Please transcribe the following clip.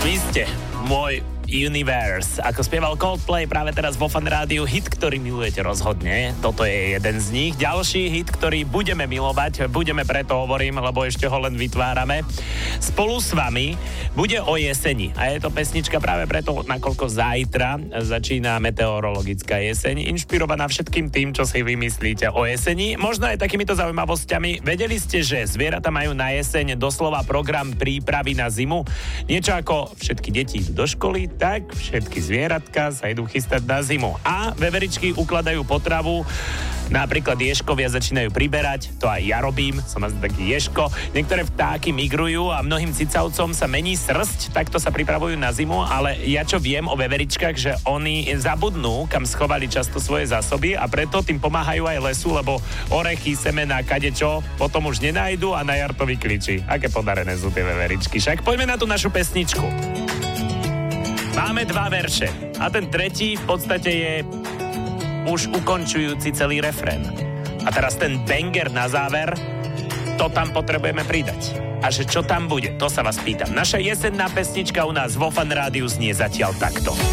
Vy ste môj Universe. Ako spieval Coldplay práve teraz vo Fan Rádiu, hit, ktorý milujete rozhodne. Toto je jeden z nich. Ďalší hit, ktorý budeme milovať, preto hovorím, lebo ešte ho len vytvárame. Spolu s vami bude o jeseni. A je to pesnička práve preto, nakoľko zajtra začína meteorologická jeseň, inšpirovaná všetkým tým, čo si vymyslíte o jeseni. Možno aj takýmito zaujímavosťami. Vedeli ste, že zvieratá majú na jeseň doslova program prípravy na zimu? Niečo ako všetky deti idú do školy, tak všetky zvieratka sa idú chystať na zimu. A veveričky ukladajú potravu, napríklad ježkovia začínajú priberať, to aj ja robím, som asi taký ježko. Niektoré vtáky migrujú a mnohým cicavcom sa mení srsť, takto sa pripravujú na zimu, ale ja čo viem o veveričkách, že oni zabudnú, kam schovali často svoje zásoby a preto tým pomáhajú aj lesu, lebo orechy, semená, kadečo potom už nenájdu a na jar to vykričí. Aké podarené sú tie veveričky. Však poďme na tú našu pesničku. Máme 2 verše a ten tretí v podstate je už ukončujúci celý refrén. A teraz ten banger na záver, to tam potrebujeme pridať. A že čo tam bude, to sa vás pýtam. Naša jesenná pesnička u nás vo Fan Rádiu znie zatiaľ takto.